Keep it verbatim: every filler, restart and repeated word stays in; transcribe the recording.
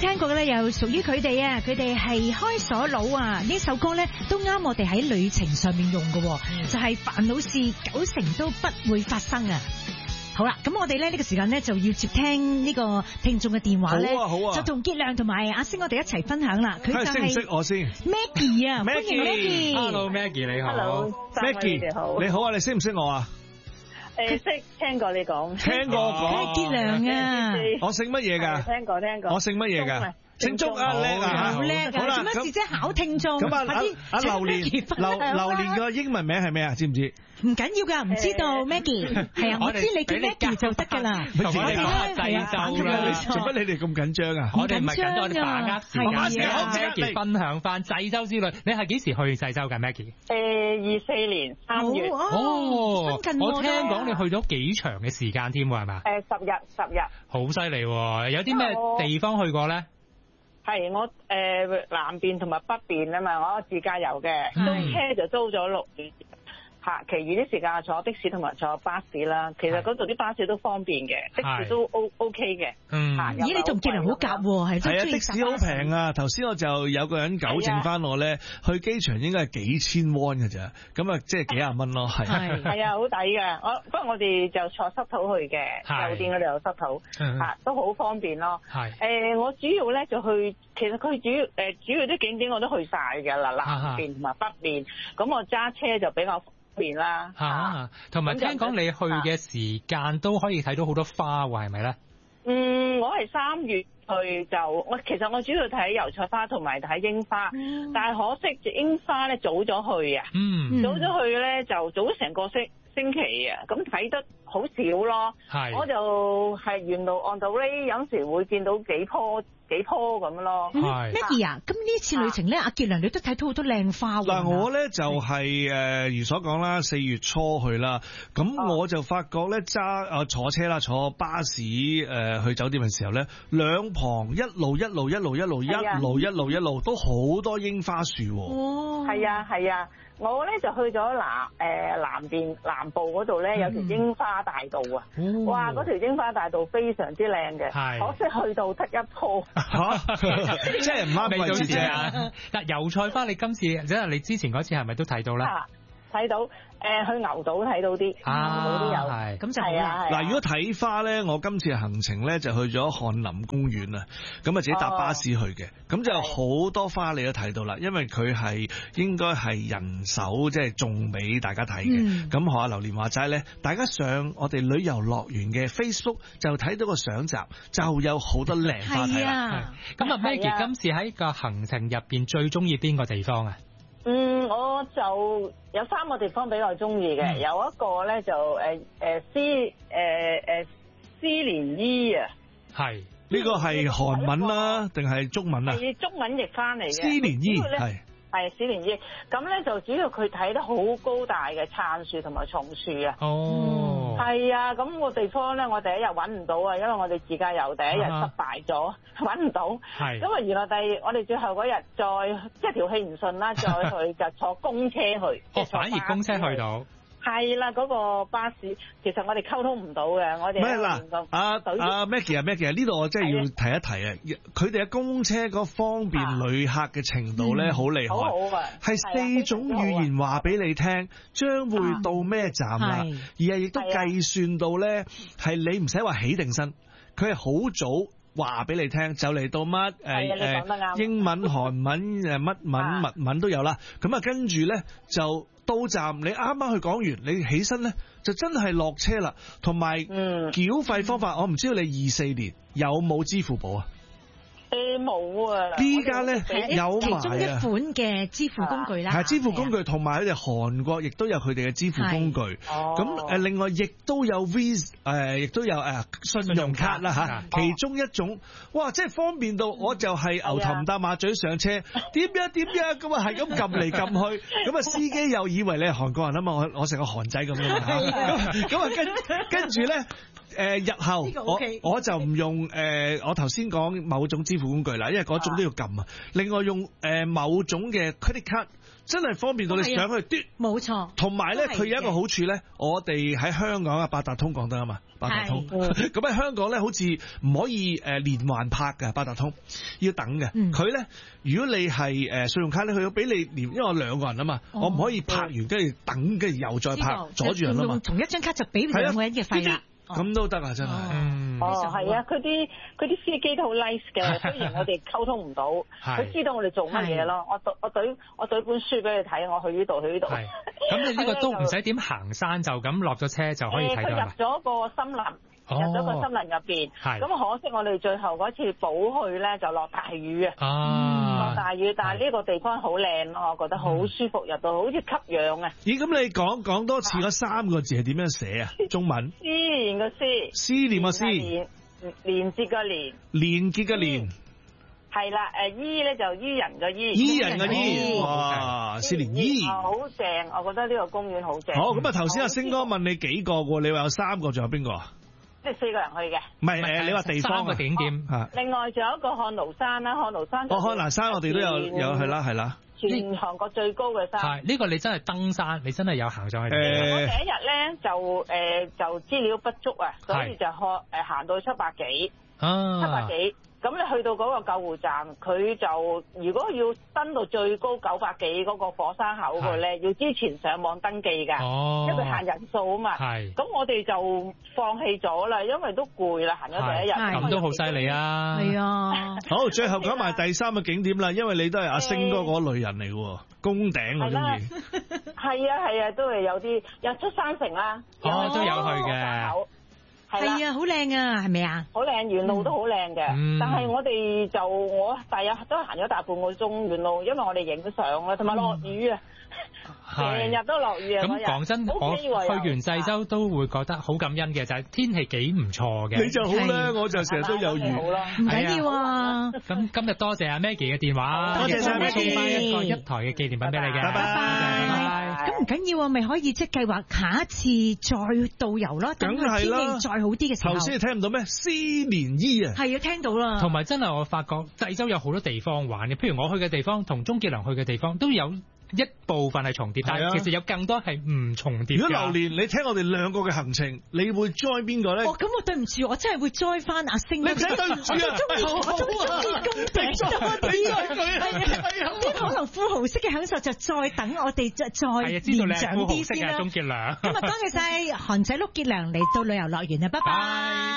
聽過嘅咧，又屬於佢哋啊！佢哋係開鎖佬啊！呢首歌咧都啱我哋喺旅程上面用嘅，就係煩惱事九成都不會發生啊！好啦，咁我哋咧呢個時間咧就要接聽呢個聽眾嘅電話咧， 好啊好啊， 就同傑亮同埋阿星我哋一齊分享啦。佢就係識唔識我先 Maggie 啊，歡迎 Maggie。Hello Maggie 你好。 Hello，Maggie 你好。你好啊，你識唔識我啊？ 誒，識聽過你講。 聽過講。 傑亮啊， 我姓乜嘢㗎？ 聽過聽過。 我姓乜嘢㗎？姓鐘啊，叻啊， 好叻啊！做乜事啫？考聽眾。 咁啊，阿阿榴蓮，榴榴蓮個英文名係咩啊？知唔知？ 唔緊要噶，唔知道 Maggie 係啊，我知你叫 Maggie 就得噶啦。 我哋講濟州啦， 做乜你哋咁緊張啊？ 我哋唔係緊張，我哋把握時間。 係啊 Maggie 分享翻濟州之旅，你係幾時去濟州㗎 Maggie？ 誒，二四年三月。 哦，我聽講你去咗幾長嘅時間添喎，係嘛？ 誒，十日十日。 好犀利喎！有啲咩地方去過咧？ 係我誒、呃、南邊同埋北邊啊嘛，我自駕遊嘅，租車就租咗六年。嚇，其餘啲時間坐的士同埋坐巴士啦。其實嗰度啲巴士都方便嘅，的士都 O O K 嘅。 嗯， 咦，你同傑良好夾喎，係係啊，的士好平啊！頭先我就有個人糾正翻我咧，去機場應該係幾千蚊嘅咋，咁啊即係幾廿蚊咯，係。 係係啊，好抵嘅。我不過我哋就坐濕土去嘅，酒店嗰度有濕土，嚇都好方便咯。 係誒，我主要咧就去，其實佢主要誒主要啲景點我都去晒㗎啦，南邊同埋北邊。咁我揸車就比較邊啦嚇，同埋聽講你去嘅時間都可以睇到好多花喎，係咪咧？ 嗯，我係三月去就我其實我主要睇油菜花同埋睇櫻花，嗯、但係可惜櫻花咧早咗去啊， 嗯， 早咗去咧就早咗成個星星期啊，咁睇得好少咯。係，我就係沿路按道咧，有時會見到幾棵幾棵咁咯。 係 Maggie 啊，咁呢次旅程咧，阿傑良你都睇到好多靚花喎。 嗱，我咧就係誒如所講啦，四月初去啦，咁我就發覺咧揸啊坐車啦，坐巴士誒去酒店嘅時候咧，兩旁一路一路一路一路一路一路一路都好多櫻花樹。 哦，係啊係啊。我咧就去咗南誒南邊南部嗰度咧，有條櫻花大道啊！嗯、哇，嗰條櫻花大道非常之靚嘅，可惜去到得一棵， 即係唔啱位置啫。 但油菜花你今次即係你之前嗰次係咪都睇到咧？ 睇到誒、呃、去牛島睇到啲， 啊、 牛島都有， 係咁就係啊。 嗱，如果睇花咧，我今次嘅行程咧就去咗翰林公園啊，咁啊自己搭巴士去嘅，咁、哦、就好多花你都睇到啦，因為佢係應該係人手即係種俾大家睇嘅。咁學阿榴蓮話齋咧，大家上我哋旅遊樂園嘅 Facebook 就睇到個相集，就有好多靚花睇啦。 咁啊 Maggie 今次喺個行程入邊最中意邊個地方啊？ 嗯，我就有三個地方比較中意嘅，嗯、有一個咧就誒誒思誒誒思蓮伊啊， 係呢、呢個係韓文啦，定係中文啊？ 係中文譯翻嚟嘅。思蓮伊係係思蓮伊，咁咧就主要佢睇得好高大嘅杉樹同埋松樹啊。 哦， 係啊，咁個地方咧，我第一日揾唔到啊，因為我哋自駕遊第一日失敗咗，揾唔、啊、到。係，咁啊，原來第二我哋最後嗰日再即係條氣唔順啦，再去就坐公車去。 哦，反而公車去到。 係啦，嗰、那個巴士其實我哋溝通唔到嘅，我哋唔係嗱， 阿阿 Maggie 啊 Maggie 啊，呢度我真係要提一提啊！佢哋嘅公車嗰方便旅客嘅程度咧，好厲害，好好啊！係四種語言話俾你聽，將會到咩站啦，而係亦都計算到咧，係你唔使話起定身，佢係好早話俾你聽，就嚟到乜誒誒英文、韓文誒乜文、物文都有啦。咁啊，跟住咧就。到站你啱啱去講完，你起身咧就真係落車啦。同埋繳費方法，嗯、我唔知道你二四年有冇支付寶啊？誒冇啊！ 依家咧有埋啊， 其中一款嘅支付工具啦， 係支付工具，同埋佢哋韓國亦都有佢哋嘅支付工具。咁誒，另外亦都有 Visa 誒，亦都有誒信用卡啦嚇。其中一種，哇！即係方便到我就係牛頭唔搭馬嘴上車，點呀點呀咁啊，係咁撳嚟撳去，咁啊司機又以為你係韓國人啊嘛，我我成個韓仔咁樣嚇。咁咁啊跟跟住咧。 誒日後我我就唔用誒我頭先講某種支付工具啦，因為嗰種都要撳啊。另外用誒某種嘅 credit card。真係方便到你上去嘟， 冇錯。同埋咧，佢有一個好處咧，我哋喺香港啊，八達通講得啊嘛，八達通。咁喺香港咧，好似唔可以誒連環拍嘅八達通，要等嘅。佢咧、嗯，如果你係誒信用卡咧，佢要俾你連，因為我兩個人啊嘛，哦、我唔可以拍完跟住等，跟住又再拍，阻住人啊嘛。 同一張卡就俾兩個人嘅費啦。 咁都得啊，真係。 哦，係啊，佢啲佢啲司機都好 nice 嘅，雖然我哋溝通唔到，佢知道我哋做乜嘢咯。我對我對我對本書俾你睇，我去呢度去呢度。 咁你呢個都唔使點行山，就咁落咗車就可以睇到啦。 佢入咗個森林。入咗個森林入邊，咁可惜我哋最後嗰次補去咧就落大雨啊！落大雨，但係呢個地方好靚咯，我覺得好舒服，入到好似吸氧啊！ 咦，咁你講講多次嗰三個字係點樣寫啊？中文？ 思念個思， 思念個思， 連連接個連， 連結個連， 係啦，誒醫咧就醫人個醫， 醫人個醫，哇，思念醫， 好正，我覺得呢個公園好正。 好，咁啊頭先阿星哥問你幾個喎？你話有三個，仲有邊個啊？ 即係四個人去嘅， 唔係誒，你話地方嘅景點嚇。另外仲有一個漢奴山啦，漢奴山。哦， 漢拿山我哋都有有係啦係啦。 全韓國最高嘅山。 係呢個你真係登山，你真係有行上去。 誒，我第一日咧就誒就資料不足啊，所以就學誒行到七百幾，七百幾。咁你去到嗰個救護站，佢就如果要登到最高九百幾嗰個火山口嗰咧，要之前上網登記㗎，哦、因為限人數啊嘛。咁我哋就放棄咗啦，因為都攰啦，行咗第一日。 咁都好犀利啊！ 係啊。 好，最後講埋第三個景點啦，因為你都係阿星哥嗰類人嚟喎，宮頂我中意。 係啊係啊，都係有啲日出山城啦， 哦都有去嘅。 係啊，好靚啊，係咪啊？ 好靚，沿路都好靚嘅。嗯、但係我哋就我大約都行咗大半個鐘沿路，因為我哋影相啦，同埋落雨啊，成日、嗯、都落雨啊。 咁講真，我去完濟州都會覺得好感恩嘅，就係、是、天氣幾唔錯嘅。 你就好啦，我就成日都有雨。 唔緊要啊。 咁今日多謝阿 Maggie 嘅電話， 多謝晒 Maggie，送翻一個一台嘅紀念品俾你嘅。 拜拜。咁唔緊要啊，咪可以即係計劃下一次再導遊咯，等個天氣再好啲嘅時候。 頭先你聽唔到咩？思念醫啊， 係啊，聽到啦。 同埋真係我發覺濟州有好多地方玩嘅，譬如我去嘅地方同鍾傑良去嘅地方都有一部分係重疊，但係其實有更多係唔重疊。 如果榴蓮，你聽我哋兩個嘅行程，你會 join 邊個咧？ 哦，咁我對唔住，我真係會 join 翻阿星。你唔使對唔住啊！ 我中意我中意宮頂多啲啊！係啊，啲可能富豪式嘅享受就再等我哋再再年長啲先啦。 鍾傑良， 今日多謝晒韓仔碌傑良嚟到旅遊樂園啊！拜拜。